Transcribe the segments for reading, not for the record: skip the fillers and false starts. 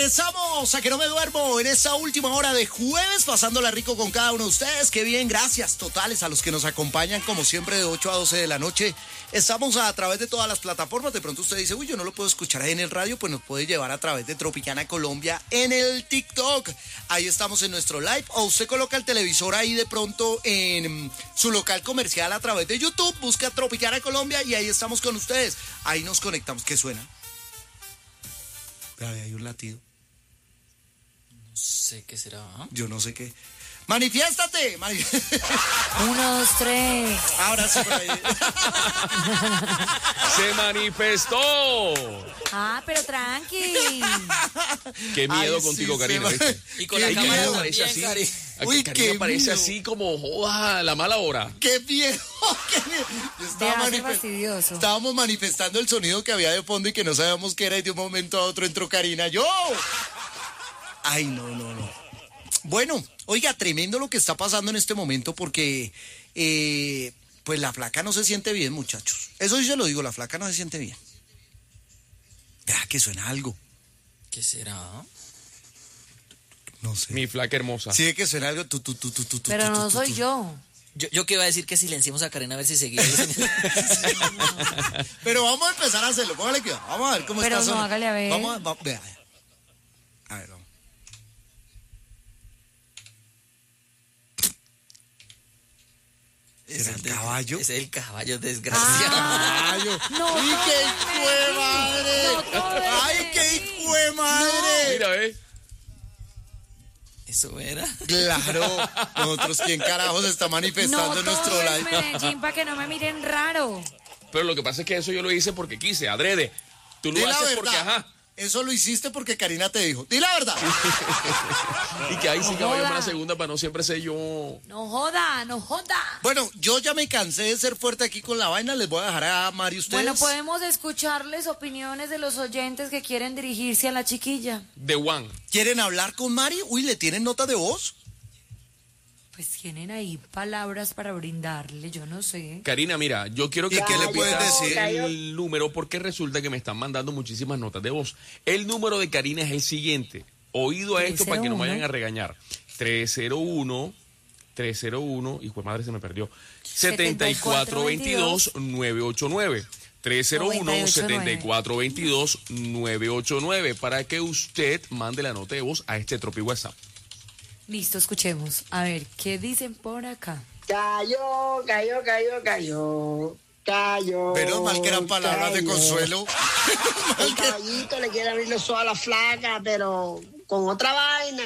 Regresamos a Que No Me Duermo en esta última hora de jueves, pasándola rico con cada uno de ustedes. Qué bien, gracias totales a los que nos acompañan como siempre de 8 a 12 de la noche. Estamos a través de todas las plataformas. De pronto usted dice, uy, yo no lo puedo escuchar ahí en el radio, pues nos puede llevar a través de Tropicana Colombia en el TikTok. Ahí estamos en nuestro live. O usted coloca el televisor ahí de pronto en su local comercial a través de YouTube, busca Tropicana Colombia y ahí estamos con ustedes. Ahí nos conectamos. ¿Qué suena? Hay un latido. No sé qué será. ¿Eh? Yo no sé qué. ¡Manifiéstate! 1, 2, 3. Ahora sí por ahí. ¡Se manifestó! Ah, pero tranqui. Qué miedo Ay, contigo, sí, Karina, ¿viste? Y con la Qué cámara miedo. Parece también, así. Cari. Uy, Karina qué parece miedo. así como, joda, la mala hora. ¡Qué miedo! ¡Qué miedo! Yo Te hace fastidioso. Estábamos manifestando el sonido que había de fondo y que no sabíamos qué era y de un momento a otro entró Karina. ¡Yo! Ay, no. Bueno, oiga, tremendo lo que está pasando en este momento porque pues la flaca no se siente bien, muchachos. Eso sí se lo digo, la flaca no se siente bien. Vea que suena algo. ¿Qué será? No sé. Mi flaca hermosa. Sí, que suena algo. Pero no soy yo. Yo que iba a decir que silenciemos a Karina a ver si seguía. Pero vamos a empezar a hacerlo. Póngale cuidado. Vamos a ver cómo Pero está no, sonando. hágale a ver. Vea. A ver, vamos. ¿Será el caballo? Es el caballo, desgraciado. ¡Caballo! No, ¡Y qué hijo de madre! no, ¡Ay, qué hijo de madre! Mira, ve. Eso era. Claro, nosotros, ¿quién carajos está manifestando No en nuestro todo es live? Medellín para que no me miren raro. Pero lo que pasa es que eso yo lo hice porque quise, adrede. Tú lo Di la haces porque, verdad. ajá. Eso lo hiciste porque Karina te dijo. ¡Di la verdad! Y que ahí sí No caballo joda. una segunda para no siempre ser yo. No joda. Bueno, yo ya me cansé de ser fuerte aquí con la vaina. Les voy a dejar a Mari ustedes. Bueno, podemos escucharles opiniones de los oyentes que quieren dirigirse a la chiquilla. The One. ¿Quieren hablar con Mari? Uy, ¿le tienen nota de voz? Pues tienen ahí palabras para brindarle, yo no sé. Karina, mira, yo quiero ¿Y que qué tú le me puedes pidas decir? el número porque resulta que me están mandando muchísimas notas de voz. El número de Karina es el siguiente. Oído a esto para que no me vayan a regañar. 301, hijo de madre, se me perdió. 7422-989. 301-7422-989 para que usted mande la nota de voz a este Tropi WhatsApp. Listo, escuchemos. A ver, ¿qué dicen por acá? Cayó. Menos mal que eran palabras de consuelo. El caballito le quiere abrir los ojos a la flaca, pero con otra vaina.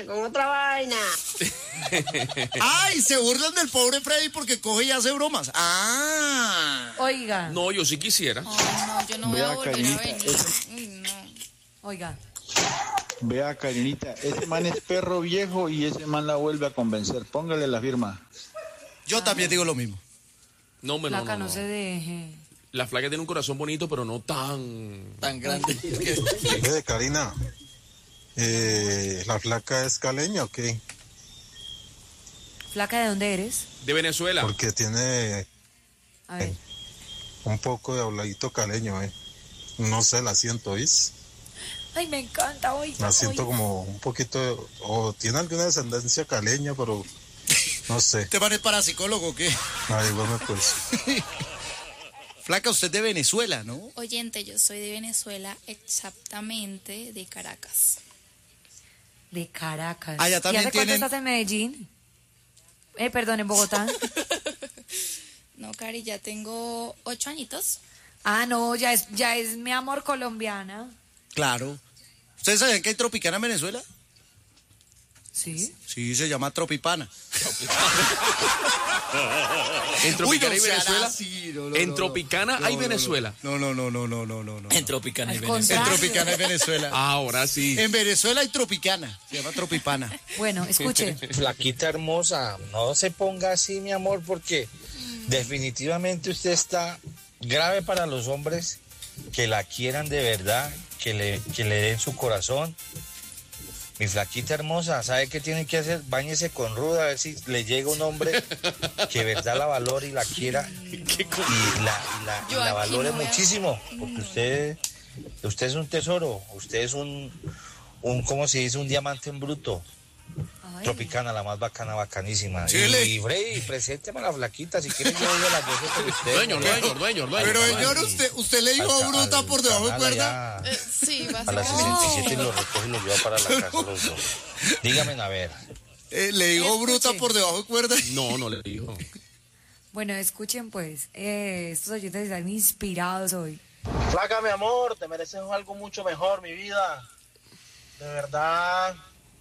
¡Ay! Se burlan del pobre Freddy porque coge y hace bromas. ¡Ah! Oiga, No, yo sí quisiera. No, yo no voy a volver a venir. Uy, no. oiga. Vea, Karinita, ese man es perro viejo y ese man la vuelve a convencer. Póngale la firma. Yo también digo lo mismo. No, hombre, Flaca, no. no se deje. La flaca tiene un corazón bonito, pero no tan... Tan grande. Karina, ¿la flaca es caleña o qué? Flaca, ¿de dónde eres? De Venezuela. Porque tiene A ver. un poco de habladito caleño, No sé, la siento, ¿viste? Ay, me encanta, oiga. La siento oiga. como un poquito, o tiene alguna descendencia caleña, pero no sé. ¿Te van para psicólogo o qué? Ay, bueno, pues. Flaca, usted es de Venezuela, ¿no? Oyente, yo soy de Venezuela, exactamente de Caracas. De Caracas. Allá también ¿Y hace cuánto tienen- estás en Medellín? Perdón, en Bogotá. No, Cari, ya tengo 8 añitos. Ah, no, ya es mi amor colombiana. Claro. ¿Ustedes sabían que hay Tropicana en Venezuela? ¿Sí? Sí, se llama Tropipana. En Tropicana Uy, y no sean Venezuela. así, no, En no, Tropicana no, hay no, Venezuela. No. En Tropicana y Al Venezuela. En contrario. Tropicana hay Venezuela. Ahora sí. En Venezuela hay Tropicana. Se llama Tropipana. Bueno, escuche. Flaquita hermosa, no se ponga así, mi amor, porque definitivamente usted está grave para los hombres que la quieran de verdad, que le den su corazón. Mi flaquita hermosa, ¿sabe qué tiene que hacer? Báñese con ruda, a ver si le llega un hombre que de verdad la valore y la quiera y Yo la aquí valore no voy a- muchísimo, porque usted es un tesoro, usted es ¿cómo se dice? Un diamante en bruto. Ay. Tropicana, la más bacana, bacanísima. Chile. Y Freddy, presénteme a la flaquita, si quieren yo doy a las 12 con usted. Dueño. Pero señor, usted le dijo bruta por debajo de cuerda. Sí, A las 67 y lo recoge y lo lleva para la casa los dos. Dígame, a ver. Le dijo bruta Escuche. por debajo de cuerda. No le dijo. Bueno, escuchen pues, estos oyentes están inspirados hoy. Flaca, mi amor, te mereces algo mucho mejor, mi vida. De verdad,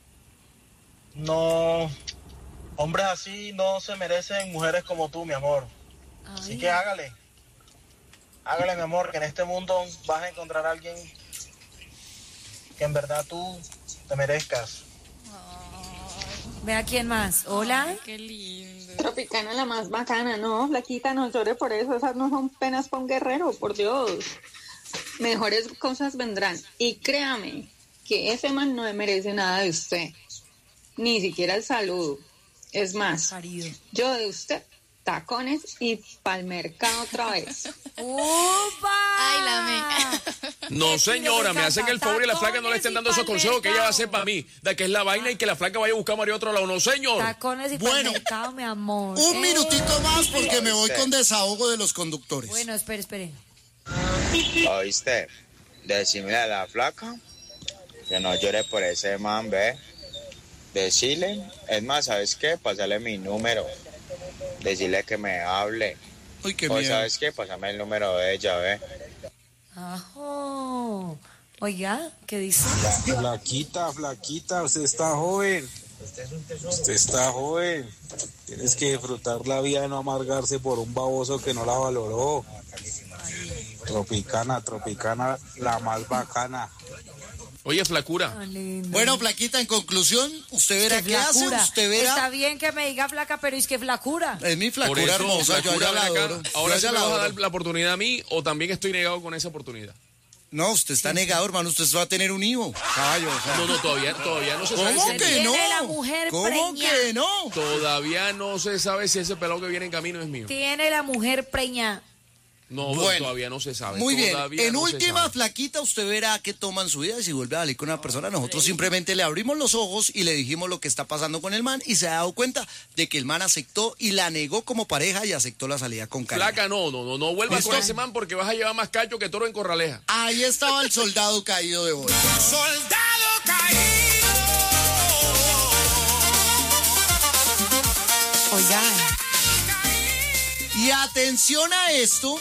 no, hombres así no se merecen mujeres como tú, mi amor. Así que hágale, mi amor, que en este mundo vas a encontrar a alguien que en verdad tú te merezcas. Vea quién más. Hola. Qué lindo. Tropicana la más bacana, no, flaquita, no llore por eso, esas no son penas para un guerrero, por Dios. Mejores cosas vendrán. Y créame que ese man no merece nada de usted, ni siquiera el saludo. Es más, yo de usted, tacones y pa'l mercado otra vez. ¡Upa! Ay, la me. No, señora, me hacen el favor y la flaca no le estén dando esos consejos que ella va a hacer para mí. De que es la vaina y que la flaca vaya a buscar a María a otro lado. No, señor. Tacones y Bueno, mercado, mi amor. Un minutito más porque me voy con desahogo de los conductores. Bueno, espere. ¿Oíste? Decime a la flaca que no llore por ese man, ve. Decirle, es más, ¿sabes qué? Pásale mi número. Decirle que me hable. Uy, qué O miedo. ¿sabes qué? Pásame el número de ella, ve. Ajo. Oiga, ¿qué dice? Flaquita, usted está joven. Usted está joven. Tienes que disfrutar la vida y no amargarse por un baboso que no la valoró. Tropicana, la más bacana. Oye, flacura. Bueno, flaquita, en conclusión, usted verá qué hace, Flacura. usted verá. Está bien que me diga flaca, pero es que flacura. Es mi Por flacura eso, hermosa, yo flacura, ya la ven acá. adoro. Ahora Yo sí ya me la vas a adoro. dar la oportunidad a mí o también estoy negado con esa oportunidad. No, usted está negado, hermano, usted va a tener un hijo. Caballo, o sea. No, todavía no se sabe. ¿Cómo si- que no? Tiene la mujer ¿Cómo preñada. que no? Todavía no se sabe si ese pelado que viene en camino es mío. Tiene la mujer preñada. No, Bueno, todavía no se sabe. Muy bien, Todavía en no se última, sabe. flaquita, usted verá qué toma en su vida y si vuelve a salir con una persona. Nosotros simplemente le abrimos los ojos y le dijimos lo que está pasando con el man y se ha dado cuenta de que el man aceptó y la negó como pareja y aceptó la salida con Karina. Flaca, no vuelvas ¿Listo? con ese man porque vas a llevar más cacho que toro en Corraleja. Ahí estaba el soldado caído de hoy. Soldado caído. Oigan. Y atención a esto.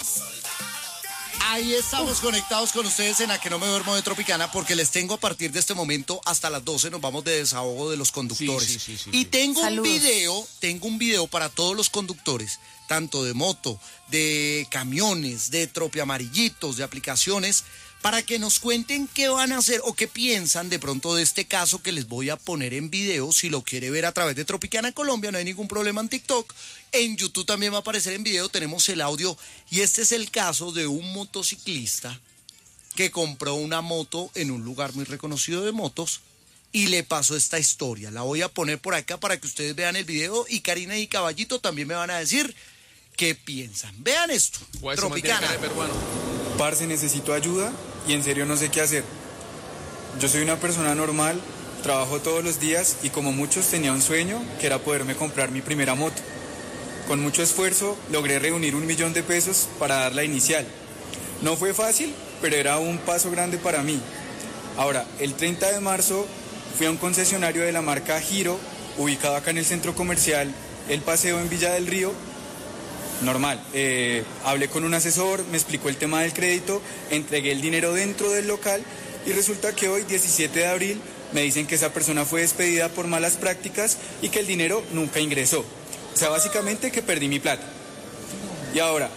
Ahí estamos conectados con ustedes en A Que No Me Duermo de Tropicana porque les tengo a partir de este momento hasta las 12 nos vamos de desahogo de los conductores. Sí. Y tengo Saludos. un video para todos los conductores, tanto de moto, de camiones, de tropiamarillitos, de aplicaciones, para que nos cuenten qué van a hacer o qué piensan de pronto de este caso que les voy a poner en video. Si lo quiere ver a través de Tropicana Colombia, no hay ningún problema en TikTok. En YouTube también va a aparecer en video, tenemos el audio. Y este es el caso de un motociclista que compró una moto en un lugar muy reconocido de motos y le pasó esta historia. La voy a poner por acá para que ustedes vean el video y Karina y Caballito también me van a decir qué piensan. Vean esto, Pues se mantiene Tropicana. cara de peruano. Parce, necesito ayuda y en serio no sé qué hacer. Yo soy una persona normal, trabajo todos los días y como muchos tenía un sueño que era poderme comprar mi primera moto. Con mucho esfuerzo logré reunir 1 millón de pesos para dar la inicial. No fue fácil, pero era un paso grande para mí. Ahora, el 30 de marzo fui a un concesionario de la marca Giro, ubicado acá en el centro comercial El Paseo en Villa del Río. Normal, hablé con un asesor, me explicó el tema del crédito, entregué el dinero dentro del local y resulta que hoy, 17 de abril, me dicen que esa persona fue despedida por malas prácticas y que el dinero nunca ingresó. O sea, básicamente que perdí mi plata. Y ahora,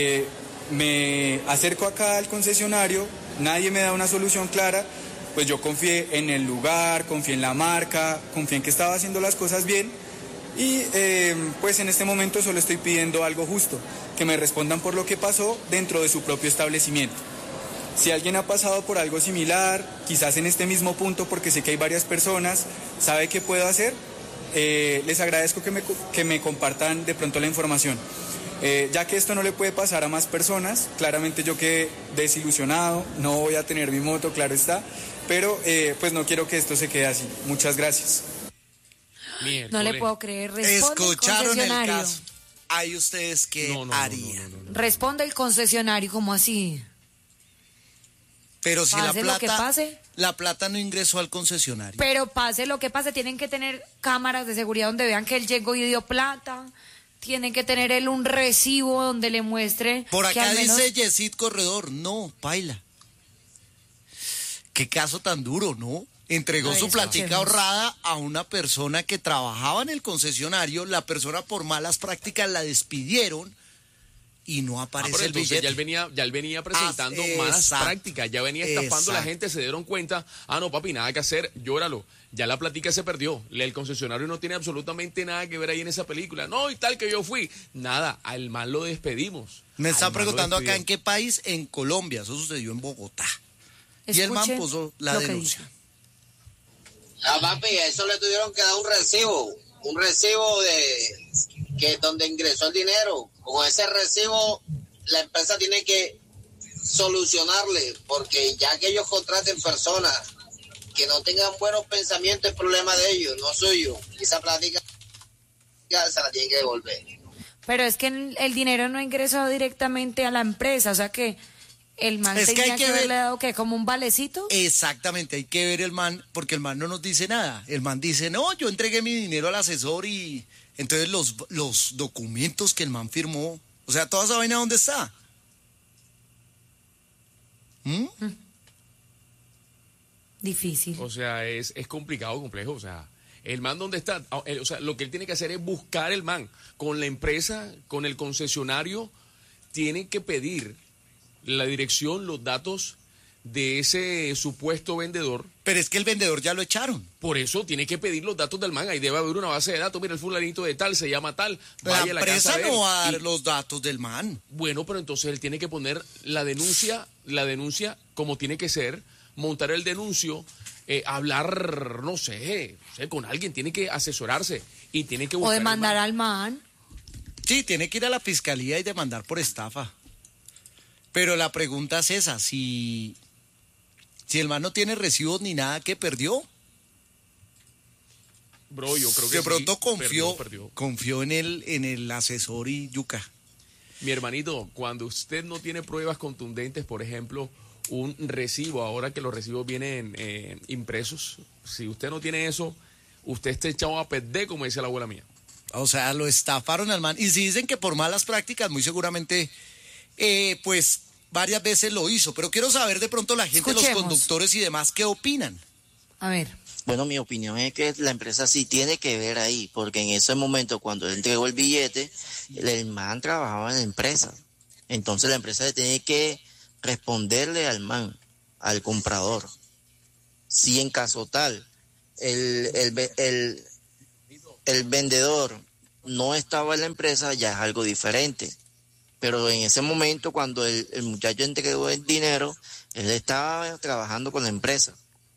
me acerco acá al concesionario, nadie me da una solución clara, pues yo confié en el lugar, confié en la marca, confié en que estaba haciendo las cosas bien. Y pues en este momento solo estoy pidiendo algo justo, que me respondan por lo que pasó dentro de su propio establecimiento. Si alguien ha pasado por algo similar, quizás en este mismo punto, porque sé que hay varias personas, ¿sabe qué puedo hacer? Les agradezco que me compartan de pronto la información. Ya que esto no le puede pasar a más personas, claramente yo quedé desilusionado, no voy a tener mi moto, claro está. pero pues no quiero que esto se quede así. Muchas gracias. No le puedo creer. Responde Escucharon el el concesionario. caso. ¿Hay ustedes qué harían? Responde el concesionario, ¿cómo así? Pero si Pase lo que pase. la plata no ingresó al concesionario. Pero pase lo que pase, tienen que tener cámaras de seguridad donde vean que él llegó y dio plata. Tienen que tener él un recibo donde le muestre. Por que acá al menos... dice Yesid Corredor, no, paila. Qué caso tan duro, ¿no? Entregó Ay, su platica escuchemos. ahorrada a una persona que trabajaba en el concesionario, la persona por malas prácticas la despidieron y no aparece pero el entonces billete. ya él venía presentando malas exacto. prácticas, ya venía estafando a la Exacto. gente, se dieron cuenta, no papi, nada que hacer, llóralo, ya la platica se perdió, el concesionario no tiene absolutamente nada que ver ahí en esa película, no, y tal que yo fui, nada, al man lo despedimos. Me están Al man lo preguntando acá despidieron. en qué país, en Colombia, eso sucedió en Bogotá. Y el man Escuchen puso la lo que denuncia. dice. Papi, a eso le tuvieron que dar un recibo de que donde ingresó el dinero. Con ese recibo la empresa tiene que solucionarle, porque ya que ellos contraten personas que no tengan buenos pensamientos, es problema de ellos, no suyo. Y esa plática ya se la tienen que devolver. Pero es que el dinero no ingresó directamente a la empresa, o sea que el man Es que tenía hay que que ver- haberle dado ¿qué? Como un valecito. Exactamente, hay que ver el man, porque el man no nos dice nada. El man dice, no, yo entregué mi dinero al asesor y entonces los documentos que el man firmó, o sea, toda esa vaina, ¿dónde está? ¿Mm? Difícil. O sea, es complicado, complejo, o sea, el man dónde está, o sea, lo que él tiene que hacer es buscar el man con la empresa, con el concesionario, tiene que pedir la dirección, los datos de ese supuesto vendedor. Pero es que el vendedor ya lo echaron. Por eso tiene que pedir los datos del man. Ahí debe haber una base de datos. Mira, el fulanito de tal se llama tal. La Vaya a la empresa casa de él. no va a dar Y- los datos del man. Bueno, pero entonces él tiene que poner la denuncia como tiene que ser, montar el denuncio, hablar, no sé, con alguien, tiene que asesorarse y tiene que O buscar. demandar al man. Sí, tiene que ir a la fiscalía y demandar por estafa. Pero la pregunta es esa, si el man no tiene recibos ni nada, ¿qué perdió? Bro, yo creo que De sí, pronto perdió. confió en el asesor y yuca. Mi hermanito, cuando usted no tiene pruebas contundentes, por ejemplo, un recibo, ahora que los recibos vienen impresos, si usted no tiene eso, usted está echado a perder, como dice la abuela mía. O sea, lo estafaron al man. Y si dicen que por malas prácticas, muy seguramente, pues varias veces lo hizo. Pero quiero saber de pronto la gente, Escuchemos. los conductores y demás, ¿qué opinan? A ver. Bueno, mi opinión es que la empresa sí tiene que ver ahí, porque en ese momento cuando él entregó el billete, el man trabajaba en la empresa. Entonces la empresa le tiene que responderle al man, al comprador. Si en caso tal, el vendedor no estaba en la empresa, ya es algo diferente. Pero en ese momento, cuando el muchacho entregó el dinero, él estaba trabajando con la empresa.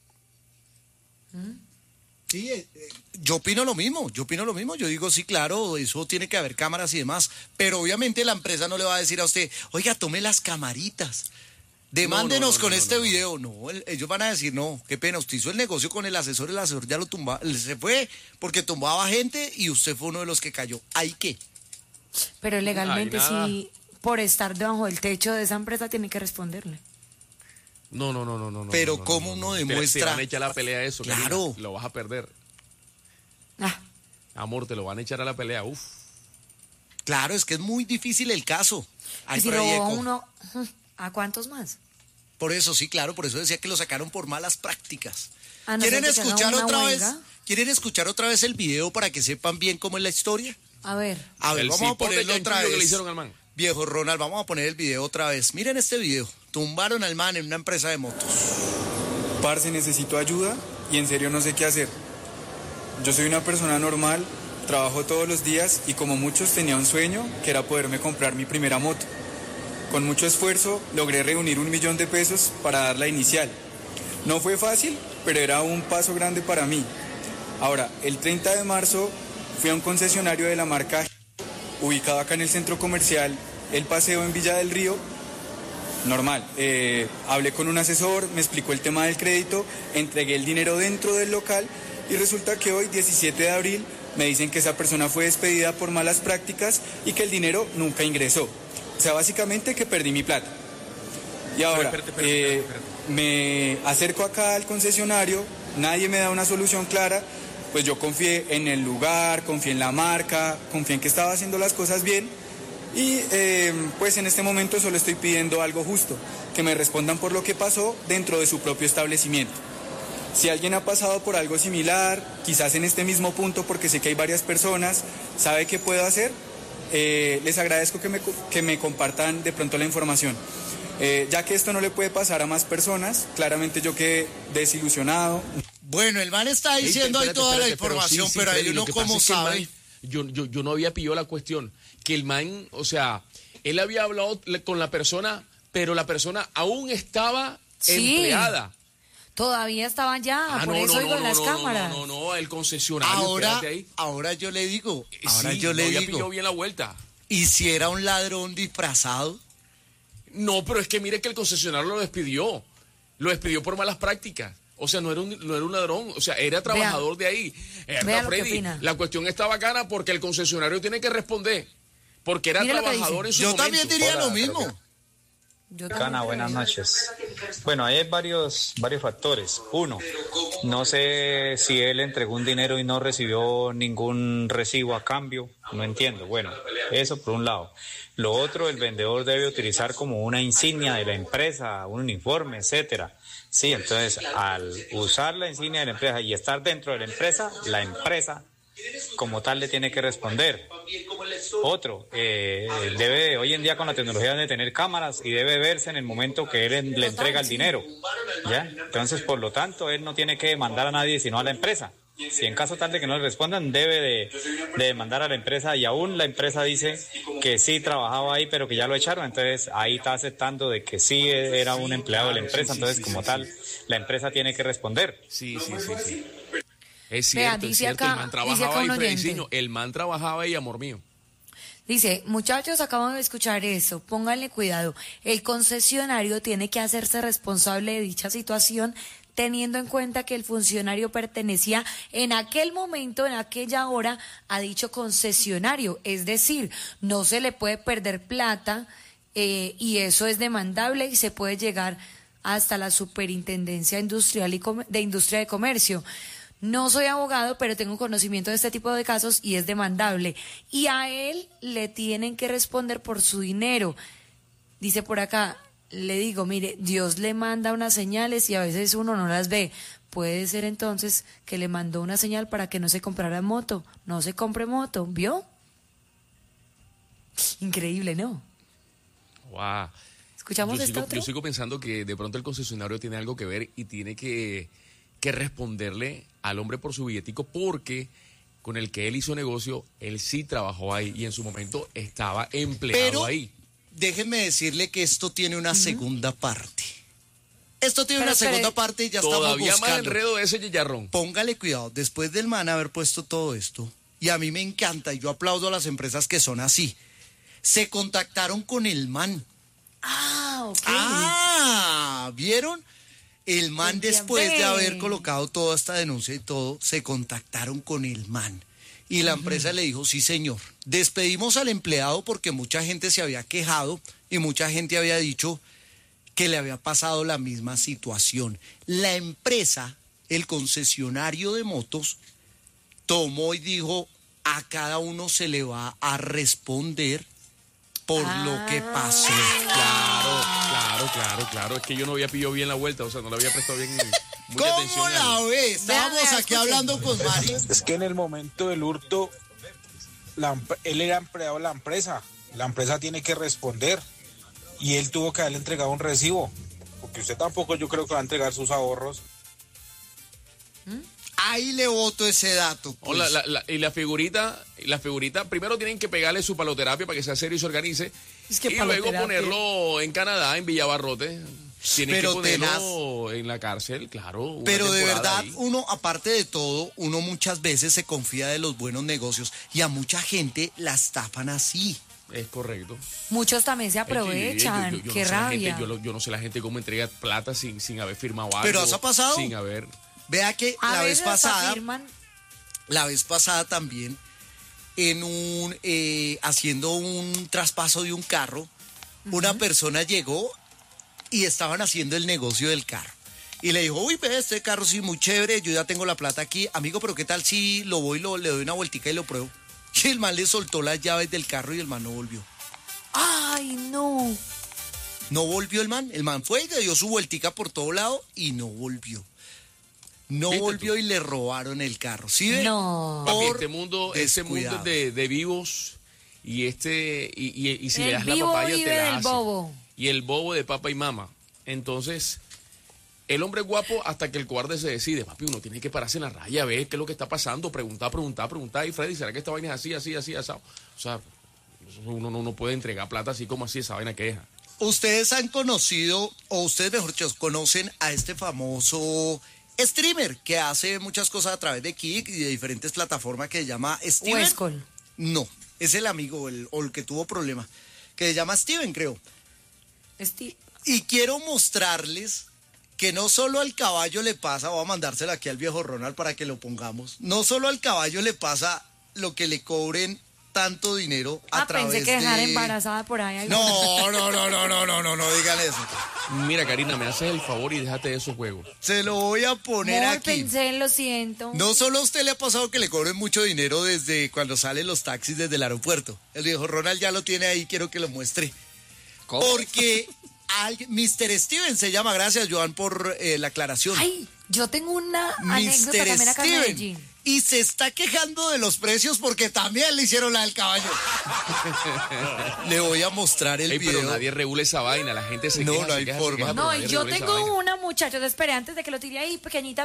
Sí, yo opino lo mismo, yo digo, sí, claro, eso tiene que haber cámaras y demás, pero obviamente la empresa no le va a decir a usted, oiga, tome las camaritas, demándenos con este video, no, ellos van a decir, no, qué pena, usted hizo el negocio con el asesor ya lo tumba, se fue porque tumbaba gente y usted fue uno de los que cayó, ¿ahí qué? Pero legalmente Ay, nada. sí, por estar debajo del techo de esa empresa tiene que responderle. No. Pero ¿cómo uno Te demuestra? van a echar a la pelea eso, Claro. Karina, lo vas a perder. Ah, Amor, te lo van a echar a la pelea, uf. Claro, es que es muy difícil el caso. Ay, y si por ahí robó eco. uno, ¿a cuántos más? Por eso, sí, claro, por eso decía que lo sacaron por malas prácticas. A no ¿Quieren ser que haga escuchar una otra huelga. vez? ¿Quieren escuchar otra vez el video para que sepan bien cómo es la historia? A ver. A ver, El vamos a cipote ponerlo otra chanchullo que le vez. hicieron al man. Viejo Ronald, vamos a poner el video otra vez. Miren este video. Tumbaron al man en una empresa de motos. Parce, necesito ayuda y en serio no sé qué hacer. Yo soy una persona normal, trabajo todos los días y como muchos tenía un sueño que era poderme comprar mi primera moto. Con mucho esfuerzo logré reunir $1.000.000 para dar la inicial. No fue fácil, pero era un paso grande para mí. Ahora, el 30 de marzo fui a un concesionario de la marca ubicado acá en el centro comercial El Paseo en Villa del Río normal. Hablé con un asesor, me explicó el tema del crédito, entregué el dinero dentro del local y resulta que hoy, 17 de abril, me dicen que esa persona fue despedida por malas prácticas y que el dinero nunca ingresó. O sea, básicamente que perdí mi plata. Y ahora, Espérate. me acerco acá al concesionario, nadie me da una solución clara, pues yo confié en el lugar, confié en la marca, confié en que estaba haciendo las cosas bien y pues en este momento solo estoy pidiendo algo justo, que me respondan por lo que pasó dentro de su propio establecimiento. Si alguien ha pasado por algo similar, quizás en este mismo punto, porque sé que hay varias personas, ¿sabe qué puedo hacer? Les agradezco que me compartan de pronto la información. Ya que esto no le puede pasar a más personas, claramente yo quedé desilusionado. Bueno, el man está diciendo ahí toda la información, pero ahí uno como sabe. Yo no había pillado la cuestión. Que el man, o sea, él había hablado con la persona, pero la persona aún estaba empleada. Todavía estaban ya, por eso digo en las cámaras. No, el concesionario. Ahora yo le digo, había pillado bien la vuelta. ¿Y si era un ladrón disfrazado? No, pero es que mire que el concesionario lo despidió por malas prácticas. O sea, no era un ladrón, o sea, era trabajador de ahí. Freddy, la cuestión está bacana porque el concesionario tiene que responder, porque era trabajador en su momento. Yo también diría lo mismo. Cana, buenas noches. Bueno, ahí hay varios factores. Uno, no sé si él entregó un dinero y no recibió ningún recibo a cambio, no entiendo. Bueno, eso por un lado. Lo otro, el vendedor debe utilizar como una insignia de la empresa, un uniforme, etcétera. Sí, entonces, al usar la insignia de la empresa y estar dentro de la empresa como tal le tiene que responder. Otro, debe hoy en día con la tecnología de tener cámaras y debe verse en el momento que él le entrega el dinero, ¿ya? Entonces, por lo tanto, él no tiene que demandar a nadie sino a la empresa. Si en caso tal de que no le respondan, debe de demandar a la empresa y aún la empresa dice que sí trabajaba ahí, pero que ya lo echaron, entonces ahí está aceptando de que sí era un empleado de la empresa, entonces como tal, la empresa tiene que responder. Sí. Es cierto, el man trabajaba ahí, Frediciño, el man trabajaba ahí, amor mío. Dice, muchachos, acaban de escuchar eso, pónganle cuidado. El concesionario tiene que hacerse responsable de dicha situación, teniendo en cuenta que el funcionario pertenecía en aquel momento, en aquella hora, a dicho concesionario. Es decir, no se le puede perder plata y eso es demandable y se puede llegar hasta la Superintendencia Industrial de Industria de Comercio. No soy abogado, pero tengo conocimiento de este tipo de casos y es demandable. Y a él le tienen que responder por su dinero. Dice por acá, le digo, mire, Dios le manda unas señales y a veces uno no las ve. Puede ser entonces que le mandó una señal para que no se comprara moto, no se compre moto, ¿vio? Increíble, ¿no? Wow. ¿Escuchamos esto otro? Yo sigo pensando que de pronto el concesionario tiene algo que ver y tiene que responderle al hombre por su billetico porque con el que él hizo negocio, él sí trabajó ahí y en su momento estaba empleado ahí. Déjenme decirle que esto tiene una segunda parte. Esto tiene una segunda parte y ya estamos buscando. Todavía más enredo de ese chicharrón. Póngale cuidado, después del man haber puesto todo esto, y a mí me encanta, y yo aplaudo a las empresas que son así, se contactaron con el man. ¿Vieron? El man, después de haber colocado toda esta denuncia y todo, se contactaron con el man. Y la empresa le dijo, sí señor, despedimos al empleado porque mucha gente se había quejado y mucha gente había dicho que le había pasado la misma situación. La empresa, el concesionario de motos, tomó y dijo, a cada uno se le va a responder por lo que pasó. Claro, es que yo no había pillado bien la vuelta, o sea, no le había prestado bien mucha ¿Cómo atención. la ves? Estábamos aquí hablando con Mari. Es que en el momento del hurto, él era empleado de la empresa tiene que responder y él tuvo que haberle entregado un recibo, porque usted tampoco yo creo que va a entregar sus ahorros. Ahí le boto ese dato. Pues. Y la figurita, primero tienen que pegarle su paloterapia para que sea serio y se organice. Y luego ponerlo en Canadá, en Villabarrote. Tienen que ponerlo en la cárcel, claro. Pero de verdad, uno, aparte de todo, uno muchas veces se confía de los buenos negocios y a mucha gente la estafan así. Es correcto. Muchos también se aprovechan. Qué rabia. Yo no sé la gente cómo entrega plata sin haber firmado algo. Pero ¿eso ha pasado? Sin haber... Vea que A veces hasta firman. la vez pasada también, haciendo un traspaso de un carro, una persona llegó y estaban haciendo el negocio del carro. Y le dijo, uy, ve, este carro sí, muy chévere, yo ya tengo la plata aquí. Amigo, pero ¿qué tal si lo voy, le doy una vueltica y lo pruebo? Y el man le soltó las llaves del carro y el man no volvió. ¡Ay, no! No volvió el man fue y le dio su vueltica por todo lado y no volvió. No volvió y le robaron el carro. ¿Sí ve? No. Papi, este mundo es de vivos y si le das la papaya te la hace. Bobo. Y el bobo de papá y mamá. Entonces, el hombre es guapo hasta que el cobarde se decide. Papi, uno tiene que pararse en la raya, ver qué es lo que está pasando, preguntar. Y Freddy, ¿será que esta vaina es así, asado? O sea, uno no puede entregar plata así como así, esa vaina que es. Ustedes han conocido, o ustedes mejor dicho, conocen a este famoso streamer que hace muchas cosas a través de Kik y de diferentes plataformas que se llama Steven. Huescol. No, es el amigo o el que tuvo problema, que se llama Steven, creo. Y quiero mostrarles que no solo al caballo le pasa, voy a mandársela aquí al viejo Ronald para que lo pongamos, no solo al caballo le pasa lo que le cobren tanto dinero a través pensé que dejar embarazada por ahí. No digan eso. Mira, Karina, me haces el favor y déjate de esos juegos. Se lo voy a poner aquí. Pensé, lo siento. No solo a usted le ha pasado que le cobren mucho dinero desde cuando salen los taxis desde el aeropuerto. El viejo Ronald ya lo tiene ahí, quiero que lo muestre. ¿Cómo? Porque Mr. Steven se llama, gracias Joan por la aclaración. Ay, yo tengo una anécdota también acá en Medellín. Y se está quejando de los precios porque también le hicieron la del caballo. Le voy a mostrar el video. Pero nadie regula esa vaina, la gente se queja. No hay forma. No, y yo tengo una muchacha, espere, antes de que lo tire ahí, pequeñita.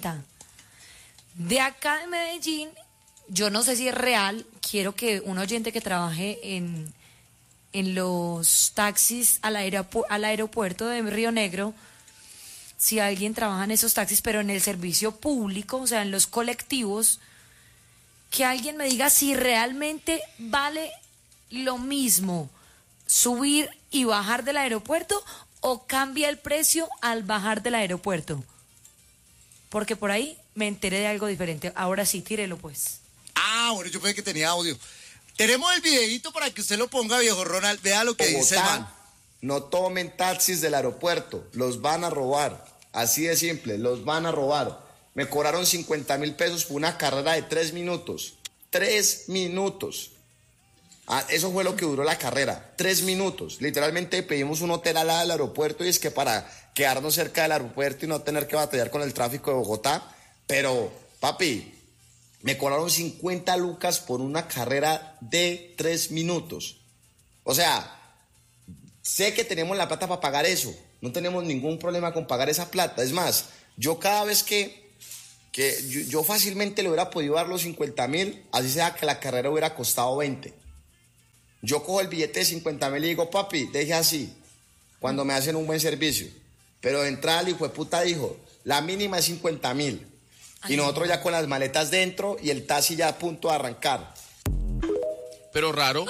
De acá de Medellín, yo no sé si es real, quiero que un oyente que trabaje en los taxis al aeropuerto de Río Negro, si alguien trabaja en esos taxis, pero en el servicio público, o sea, en los colectivos, que alguien me diga si realmente vale lo mismo subir y bajar del aeropuerto o cambia el precio al bajar del aeropuerto. Porque por ahí me enteré de algo diferente. Ahora sí, tírelo pues. Bueno, yo pensé que tenía audio. Tenemos el videito para que usted lo ponga, viejo Ronald. Vea lo que dice el man. No tomen taxis del aeropuerto, los van a robar. Así de simple, los van a robar. Me cobraron 50.000 pesos por una carrera de 3 minutos. 3 minutos. Eso fue lo que duró la carrera. 3 minutos. Literalmente pedimos un hotel al lado del aeropuerto y es que para quedarnos cerca del aeropuerto y no tener que batallar con el tráfico de Bogotá. Pero, papi, me cobraron 50 lucas por una carrera de 3 minutos. O sea, sé que tenemos la plata para pagar eso. No tenemos ningún problema con pagar esa plata. Es más, yo cada vez que yo fácilmente le hubiera podido dar los 50.000, así sea que la carrera hubiera costado 20. Yo cojo el billete de 50.000 y digo, papi, deje así, cuando me hacen un buen servicio. Pero de entrada el hijo de puta dijo, la mínima es 50.000. Y nosotros ya con las maletas dentro y el taxi ya a punto de arrancar. Pero raro.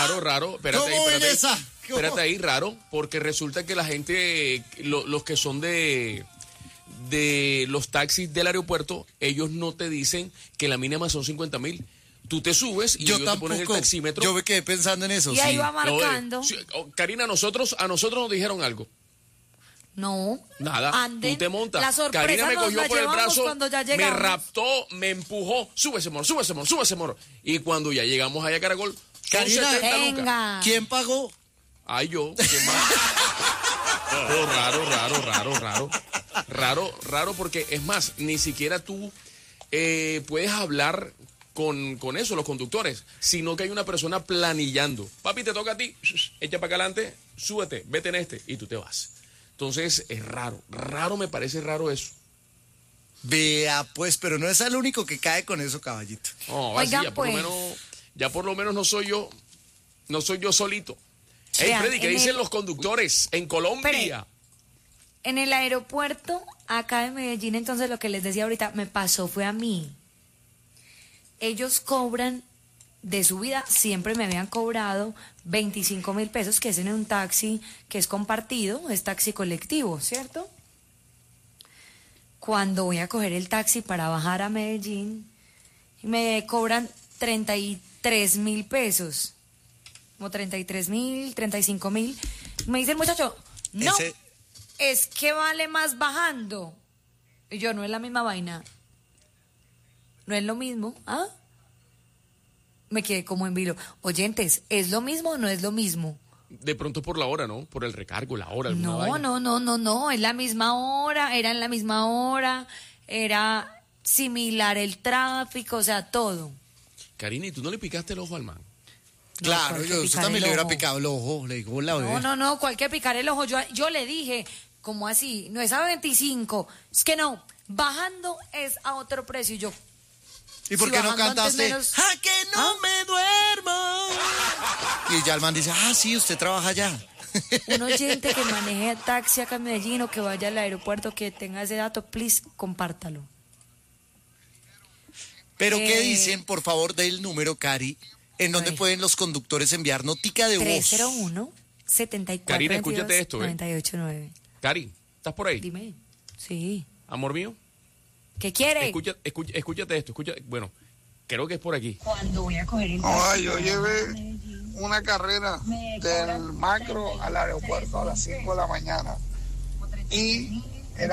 Espérate ahí, raro, porque resulta que la gente, los que son de los taxis del aeropuerto, ellos no te dicen que la mínima son 50.000. Tú te subes y ellos te ponen el taxímetro. Yo me quedé pensando en eso. Y ahí va marcando. Karina, a nosotros nos dijeron algo. No. Nada. Tú te montas. La sorpresa Karina me cogió por el brazo, me raptó, me empujó. Súbese, amor. Y cuando ya llegamos allá a Caracol, Karina, venga. ¿Quién pagó? Ay, yo. ¿Quién más? Raro porque, es más, ni siquiera tú puedes hablar con eso, los conductores, sino que hay una persona planillando. Papi, te toca a ti, echa para acá adelante, súbete, vete en este, y tú te vas. Entonces, es raro, me parece raro eso. Vea, pues, pero no es el único que cae con eso, caballito. No, oigan, ya por lo menos no soy yo solito. Hey, Freddy, ¿qué dicen los conductores en Colombia? Espere, en el aeropuerto, acá de Medellín, entonces lo que les decía ahorita, me pasó fue a mí. Ellos cobran de subida siempre me habían cobrado 25.000 pesos, que es en un taxi que es compartido, es taxi colectivo, ¿cierto? Cuando voy a coger el taxi para bajar a Medellín, me cobran 33.000 pesos, como 33.000, 35.000. Me dice el muchacho, no, es que vale más bajando. Y yo, no es la misma vaina. No es lo mismo, ¿ah? Me quedé como en vilo. Oyentes, ¿es lo mismo o no es lo mismo? De pronto por la hora, ¿no? Por el recargo, la hora. No, es la misma hora, era en la misma hora, era similar el tráfico, o sea, todo. Karina, ¿y tú no le picaste el ojo al man? No, claro, yo también le hubiera picado el ojo, le digo la bebé. No, ¿cuál que picar el ojo? Yo le dije, ¿cómo así? No es a 25, es que no, bajando es a otro precio, y yo... ¿Y por qué no cantaste? ¡Ah, que no me duermo! Y ya el man dice, sí, usted trabaja allá. Un oyente que maneje taxi acá en Medellín o que vaya al aeropuerto, que tenga ese dato, please, compártalo. Pero ¿qué dicen, por favor, del número, Cari? ¿En dónde pueden los conductores enviar notica de voz? 301-7422-989. Karina, escúchate esto, 989. Cari, ¿estás por ahí? Dime. Sí. Amor mío. ¿Qué quiere? Escúchate esto, bueno, creo que es por aquí. Cuando voy a coger el... yo llevé una carrera del Macro al aeropuerto a las 5 de la mañana y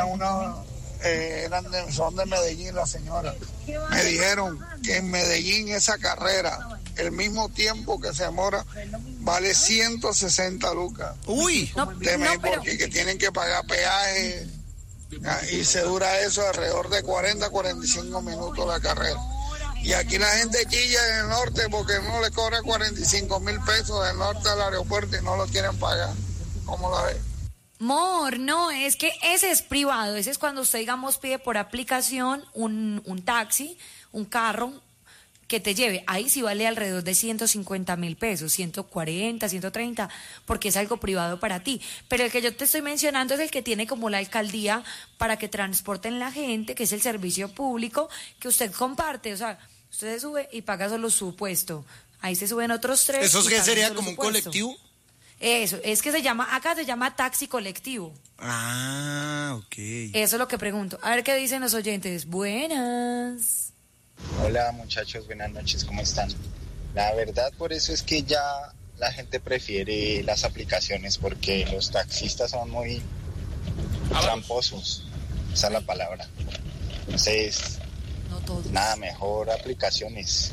son de Medellín la señora. Me dijeron que en Medellín esa carrera, el mismo tiempo que se demora, vale 160 lucas. Uy, porque que tienen que pagar peaje. Y se dura eso alrededor de 40-45 minutos la carrera. Y aquí la gente chilla en el norte porque no le cobra 45.000 pesos del norte al aeropuerto y no lo quieren pagar. ¿Cómo la ves? Mor, no, es que ese es privado. Ese es cuando usted, digamos, pide por aplicación un taxi, un carro que te lleve. Ahí sí vale alrededor de 150.000 pesos, 140, 130, porque es algo privado para ti. Pero el que yo te estoy mencionando es el que tiene como la alcaldía para que transporten la gente, que es el servicio público que usted comparte. O sea, usted se sube y paga solo su puesto. Ahí se suben otros 3. ¿Eso es que sería como un colectivo? Eso, es que acá se llama taxi colectivo. Ok. Eso es lo que pregunto. A ver qué dicen los oyentes. Buenas. Hola muchachos, buenas noches, ¿cómo están? La verdad, por eso es que ya la gente prefiere las aplicaciones, porque los taxistas son muy tramposos, esa es la palabra. Entonces, nada, mejor aplicaciones.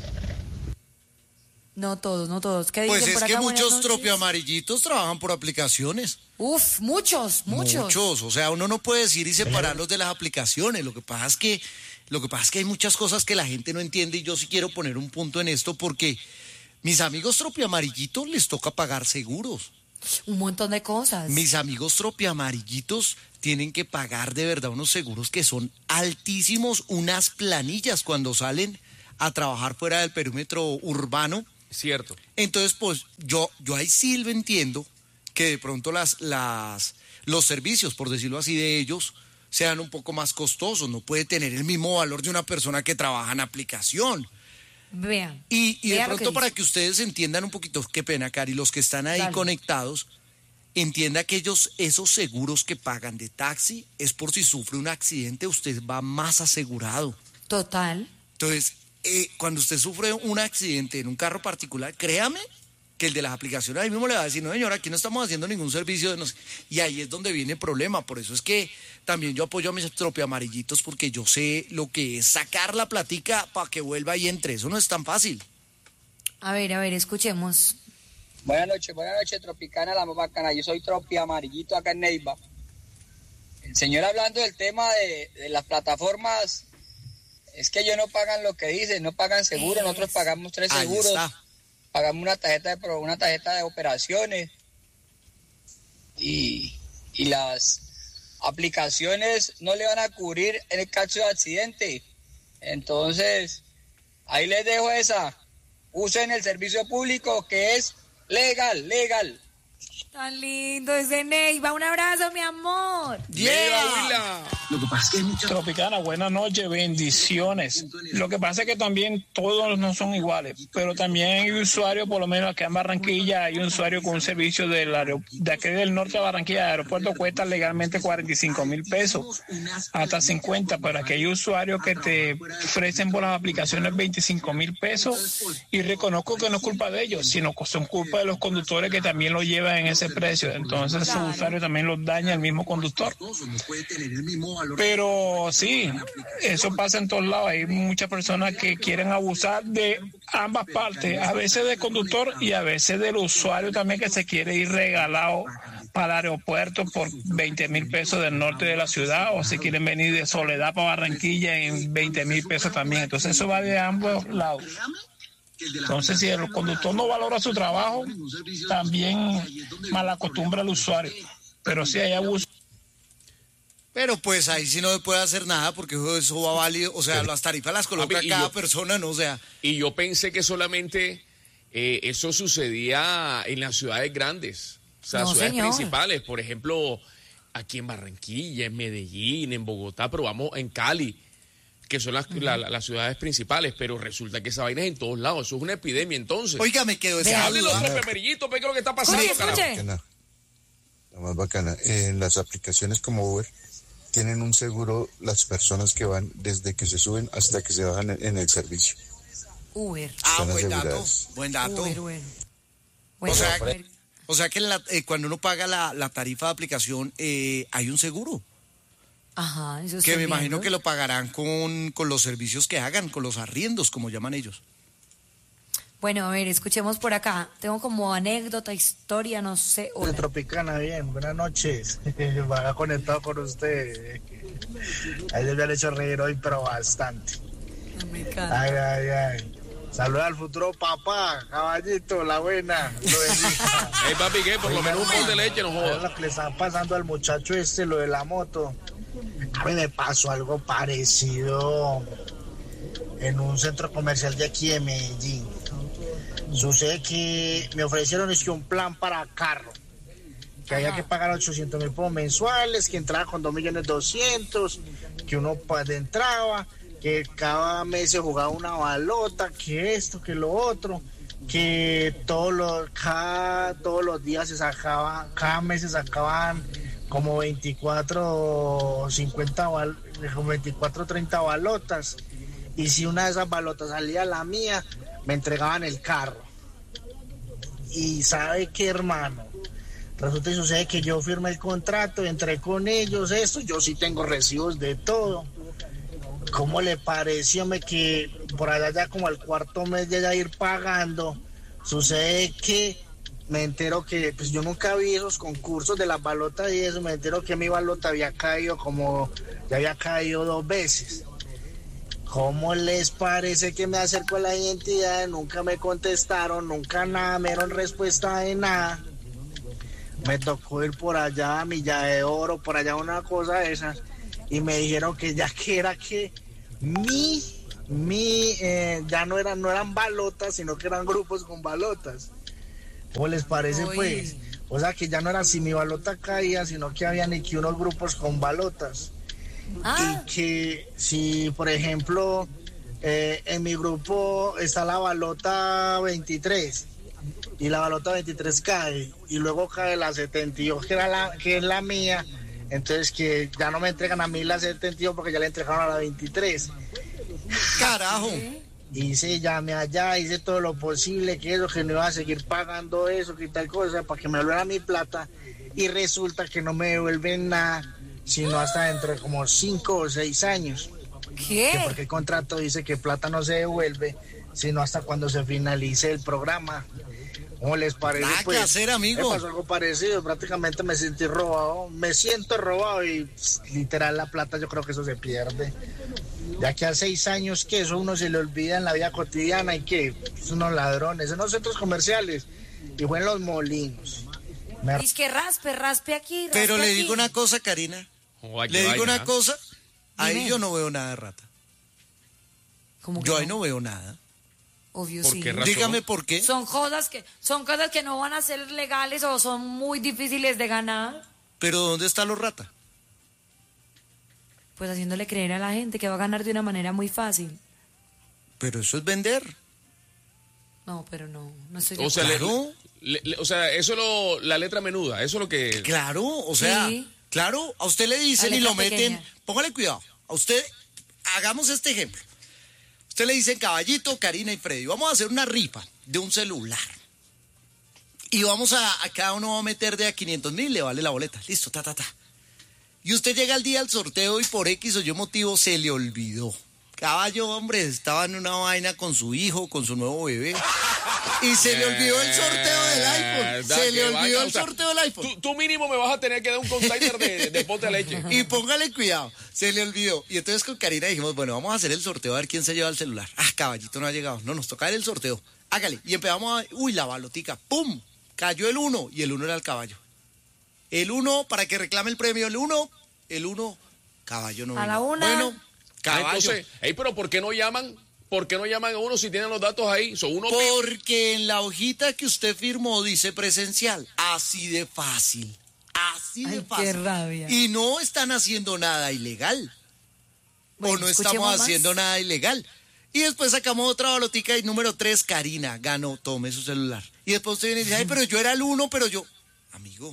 No todos. ¿Qué pues dicen es por que acá? muchos tropiamarillitos trabajan por aplicaciones. Uf, muchos. O sea, uno no puede decir y separarlos de las aplicaciones. Lo que pasa es que hay muchas cosas que la gente no entiende y yo sí quiero poner un punto en esto porque mis amigos tropiamarillitos les toca pagar seguros. Un montón de cosas. Mis amigos tropiamarillitos tienen que pagar de verdad unos seguros que son altísimos, unas planillas cuando salen a trabajar fuera del perímetro urbano. Cierto. Entonces, pues, yo ahí sí lo entiendo que de pronto los servicios, por decirlo así, de ellos sean un poco más costosos. No puede tener el mismo valor de una persona que trabaja en aplicación. Vean. Y de pronto para que ustedes entiendan un poquito, qué pena, Cari, los que están ahí conectados, entienda que esos seguros que pagan de taxi es por si sufre un accidente, usted va más asegurado. Total. Entonces, cuando usted sufre un accidente en un carro particular, créame que el de las aplicaciones ahí mismo le va a decir, no señora, aquí no estamos haciendo ningún servicio de no sé. Y ahí es donde viene el problema. Por eso es que también yo apoyo a mis tropiamarillitos, porque yo sé lo que es sacar la platica para que vuelva y entre. Eso no es tan fácil. A ver, escuchemos. Buenas noches, Tropicana, la más bacana. Yo soy tropiamarillito acá en Neiva. El señor hablando del tema de las plataformas, es que ellos no pagan lo que dicen, no pagan seguro. Nosotros pagamos 3 seguros. Pagamos una tarjeta de operaciones y las aplicaciones no le van a cubrir en el caso de accidente. Entonces, ahí les dejo esa. Usen el servicio público, que es legal. Tan lindo desde Neiva. Un abrazo, mi amor. Lo que pasa es que hay muchas... Tropicana, buenas noches, bendiciones. Lo que pasa es que también todos no son iguales, pero también hay usuarios, por lo menos acá en Barranquilla, hay un usuario con un servicio de aquí del norte de Barranquilla, el aeropuerto cuesta legalmente 45,000 pesos, hasta 50, pero aquí hay usuarios que te ofrecen por las aplicaciones 25,000 pesos, y reconozco que no es culpa de ellos, sino que son culpa de los conductores que también lo llevan en ese precio. Entonces su usuario también los daña el mismo conductor. Pero sí, eso pasa en todos lados. Hay muchas personas que quieren abusar de ambas partes, a veces del conductor y a veces del usuario también, que se quiere ir regalado para el aeropuerto por 20,000 pesos del norte de la ciudad, o si quieren venir de Soledad para Barranquilla en 20,000 pesos también. Entonces eso va de ambos lados. Entonces, si el conductor no valora su trabajo, también malacostumbra al usuario. Pero sí hay abuso. Pero pues ahí sí no se puede hacer nada, porque eso va válido. O sea, las tarifas las coloca cada persona, ¿no? O sea. Y yo pensé que solamente eso sucedía en las ciudades grandes. O sea, no, ciudades señor. principales. Por ejemplo, aquí en Barranquilla, en Medellín, en Bogotá, pero vamos en Cali, que son las ciudades principales, pero resulta que esa vaina es en todos lados. Eso es una epidemia, entonces. Oiga, me quedo ese Hable los pemerillitos, ve qué es lo que está pasando, La más bacana. En las aplicaciones como Uber tienen un seguro las personas que van desde que se suben hasta que se bajan en el servicio. Uber. Buen dato. Buen dato. Uber. O sea que cuando uno paga la tarifa de aplicación, hay un seguro. Ajá, eso que me imagino que lo pagarán con los servicios que hagan, con los arriendos, como llaman ellos. Bueno, a ver, escuchemos por acá. Tengo como anécdota, historia, no sé. Hola. Tropicana, bien, buenas noches. Va conectado con usted. A ellos me han hecho reír hoy, pero bastante. Me encanta. Ay. Saluda al futuro papá, caballito, la buena. Hey, papi, ¿qué? Por lo menos un pot de leche, no jodas. Lo que le está pasando al muchacho lo de la moto. A mí me pasó algo parecido en un centro comercial de aquí de Medellín. Sucede que me ofrecieron un plan para carro, que había que pagar 800,000 pesos mensuales, que entraba con 2.200.000, que uno entraba, que cada mes se jugaba una balota, que esto, que lo otro, que todos los días se sacaba, cada mes se sacaban como 24 o 50 como 24 o 30 balotas, y si una de esas balotas salía la mía, me entregaban el carro. Y ¿sabe qué, hermano? Resulta y sucede que yo firmé el contrato, entré con ellos, yo sí tengo recibos de todo. ¿Cómo le pareció que por allá ya como al cuarto mes de ya ir pagando, sucede que me entero que, pues yo nunca vi esos concursos de las balotas y eso, me entero que mi balota ya había caído 2 veces. ¿Cómo les parece que me acerco a la identidad? Nunca me contestaron, nunca nada, me dieron respuesta de nada. Me tocó ir por allá a Milla de Oro, por allá una cosa de esas, y me dijeron que ya que era que ya no eran balotas, sino que eran grupos con balotas. ¿Cómo les parece, pues? O sea, que ya no era si mi balota caía, sino que habían aquí unos grupos con balotas. Y que si, por ejemplo, en mi grupo está la balota 23 y la balota 23 cae y luego cae la 72 que es la mía, entonces que ya no me entregan a mí la 72 porque ya le entregaron a la 23. ¡Carajo! Y sí, llamé allá, hice todo lo posible, que no iba a seguir pagando eso, que tal cosa, para que me devuelvan mi plata, y resulta que no me devuelven nada, sino hasta dentro de como 5 o 6 años. ¿Qué? Que porque el contrato dice que plata no se devuelve, sino hasta cuando se finalice el programa. ¿Cómo les parece? Nada que hacer, amigo. Me pasó algo parecido, prácticamente me siento robado y literal la plata yo creo que eso se pierde. Ya que a 6 años que eso uno se le olvida en la vida cotidiana y que son unos ladrones en los centros comerciales y fue en los molinos. Es que raspe aquí. Pero le aquí. digo una cosa, Karina. Le digo una cosa. Ahí yo no veo nada de rata. ¿Cómo que yo no? ahí no veo nada. Obvio, ¿Por sí. qué razón? Dígame por qué. Son cosas que no van a ser legales o son muy difíciles de ganar. Pero ¿dónde está lo rata? Pues haciéndole creer a la gente que va a ganar de una manera muy fácil. Pero eso es vender. No, pero no estoy de O sea, acuerdo. Claro. o sea, eso es la letra menuda, eso es lo que... Claro, o sea, Sí. claro, a usted le dicen La y letra lo meten, pequeña. póngale cuidado, a usted, hagamos este ejemplo. Usted le dicen Caballito, Karina y Freddy, vamos a hacer una rifa de un celular. Y vamos a cada uno va a meter de a 500.000, le vale la boleta, listo, ta. Y usted llega al día del sorteo y por X o Y motivo se le olvidó. Caballo, hombre, estaba en una vaina con su hijo, con su nuevo bebé. Y se le olvidó el sorteo del iPhone. Se le olvidó el sorteo del iPhone. Tú mínimo me vas a tener que dar un container de pote de leche. Y póngale cuidado, se le olvidó. Y entonces con Karina dijimos, bueno, vamos a hacer el sorteo a ver quién se lleva el celular. Ah, Caballito no ha llegado. No, nos toca ver el sorteo. Hágale. Y empezamos a... Uy, la balotica. ¡Pum! Cayó el 1 y el 1 era el caballo. El 1, para que reclame el premio, el 1, caballo no A vino. la una. Bueno, caballo. Entonces, pero ¿por qué no llaman? ¿Por qué no llaman a uno si tienen los datos ahí? Porque en la hojita que usted firmó dice presencial. Así de fácil. Así de Ay, fácil. qué rabia. Y no están haciendo nada ilegal. Bueno, o no escuchemos estamos más. haciendo nada ilegal. Y después sacamos otra balotica y número 3, Karina, ganó, tome su celular. Y después usted viene y dice, ay, pero yo era el 1, pero yo... Amigo,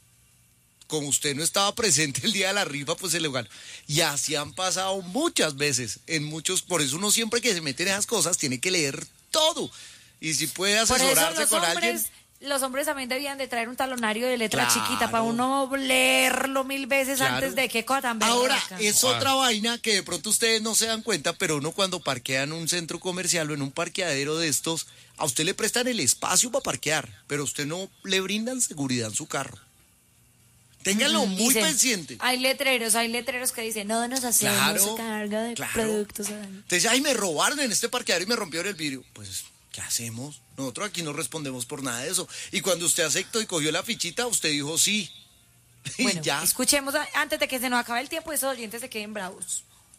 como usted no estaba presente el día de la rifa, pues se le ganó. Y así han pasado muchas veces, por eso uno siempre que se mete en esas cosas tiene que leer todo. Y si puede Por eso asesorarse con alguien... los hombres también debían de traer un talonario de letra Claro. chiquita para uno leerlo 1000 veces Claro. antes de qué cosa tan Ahora, berraca. es otra vaina que de pronto ustedes no se dan cuenta, pero uno cuando parquea en un centro comercial o en un parqueadero de estos, a usted le prestan el espacio para parquear, pero a usted no le brindan seguridad en su carro. Ténganlo muy Dicen, pendiente. Hay letreros que dicen, no nos hacemos Claro, cargo de claro. productos. Entonces, ay, me robaron en este parqueadero y me rompieron el vidrio. Pues, ¿qué hacemos? Nosotros aquí no respondemos por nada de eso. Y cuando usted aceptó y cogió la fichita, usted dijo sí. Bueno, y ya. escuchemos antes de que se nos acabe el tiempo y esos oyentes se queden bravos.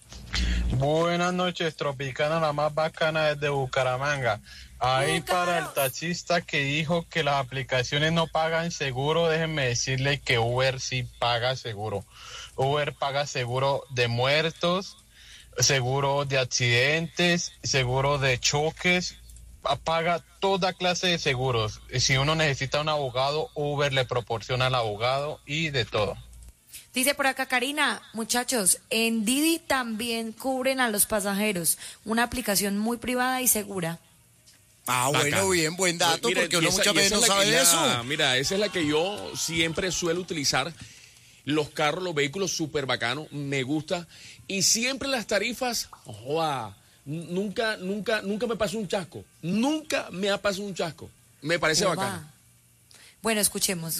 Buenas noches, Tropicana, la más bacana desde Bucaramanga. Ahí para el taxista que dijo que las aplicaciones no pagan seguro, déjenme decirle que Uber sí paga seguro. Uber paga seguro de muertos, seguro de accidentes, seguro de choques, paga toda clase de seguros. Si uno necesita un abogado, Uber le proporciona al abogado y de todo. Dice por acá Karina, muchachos, en Didi también cubren a los pasajeros. Una aplicación muy privada y segura. Ah, bueno, Bacán. bien, buen dato, Mira, porque y uno esa- muchas y veces esa no es la sabe que de la- eso. Mira, esa es la que yo siempre suelo utilizar. Los carros, los vehículos súper bacanos, me gusta. Y siempre las tarifas, joa, nunca me pasó un chasco. Nunca me ha pasado un chasco. Me parece Oba. bacano. Bueno, escuchemos.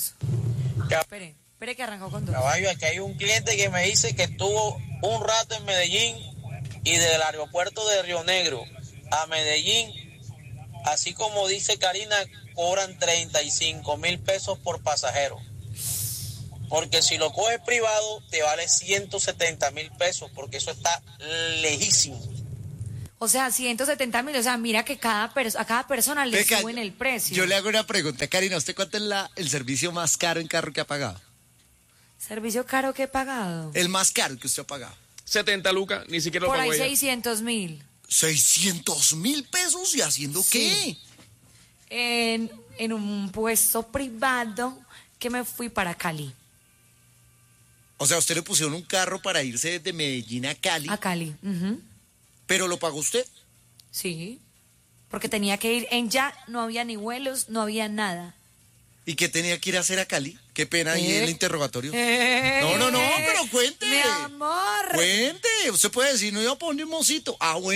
Espere que arrancó con dos. Caballo, aquí hay un cliente que me dice que estuvo un rato en Medellín y del aeropuerto de Río Negro a Medellín, así como dice Karina, cobran 35,000 pesos por pasajero. Porque si lo coges privado, te vale 170,000 pesos, porque eso está lejísimo. O sea, 170,000, o sea, mira que a cada persona le Venga, suben el precio. Yo le hago una pregunta, Karina, ¿usted cuánto es el servicio más caro en carro que ha pagado? Servicio caro que he pagado. El más caro que usted ha pagado. 70 lucas, ni siquiera lo Por ahí pago ella. 600,000. 600,000 pesos, ¿y haciendo Sí. qué? En un puesto privado que me fui para Cali. O sea, usted le pusieron un carro para irse desde Medellín a Cali. A Cali. Ujú. ¿Pero lo pagó usted? Sí. Porque tenía que ir no había ni vuelos, no había nada. ¿Y qué tenía que ir a hacer a Cali? Qué pena ahí el interrogatorio. No, pero cuente. Mi amor. Cuente. Usted puede decir, no iba a poner un mocito. Ah, bueno.